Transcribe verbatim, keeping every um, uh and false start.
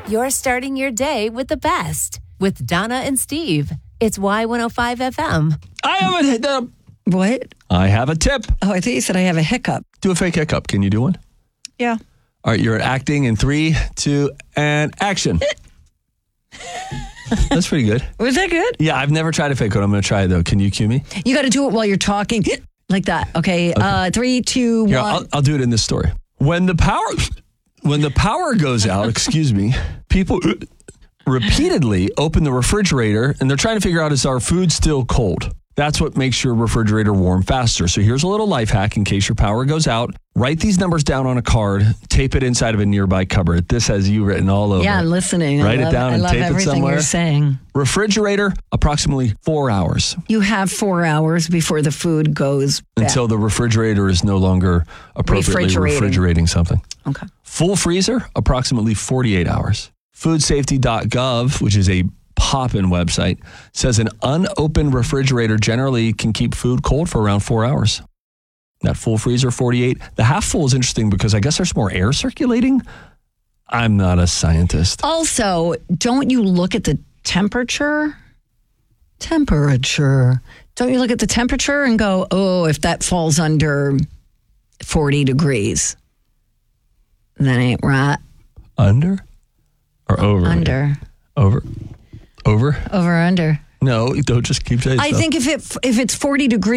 You're starting your day with the best with Donna and Steve. It's Y one oh five F M. I have a hiccup. What? I have a tip. Oh, I thought you said I have a hiccup. Do a fake hiccup. Can you do one? Yeah. All right, you're acting in three, two, and action. That's pretty good. Was that good? Yeah, I've never tried a fake one. I'm going to try it, though. Can you cue me? You got to do it while you're talking like that. Okay. okay. Uh, three, two, Here, one. I'll, I'll do it in this story. When the power, when the power goes out, excuse me, people repeatedly open the refrigerator and they're trying to figure out, is our food still cold? That's what makes your refrigerator warm faster. So here's a little life hack in case your power goes out. Write these numbers down on a card, tape it inside of a nearby cupboard. This has you written all over. Yeah, I'm listening. Write I love, it down I and love tape it everything somewhere. You're saying. Refrigerator, approximately four hours. You have four hours before the food goes bad. Until the refrigerator is no longer appropriately Refrigerating. refrigerating something. Okay. Full freezer, approximately forty-eight hours. food safety dot gov, which is a poppin' website, says an unopened refrigerator generally can keep food cold for around four hours. That full freezer, forty-eight. The half full is interesting because I guess there's more air circulating. I'm not a scientist. Also, don't you look at the temperature? Temperature. Don't you look at the temperature and go, oh, if that falls under forty degrees, that ain't right. Under or over? Under. Over. Over? Over, under. No, don't just keep saying I stuff. think if it if it's forty degrees,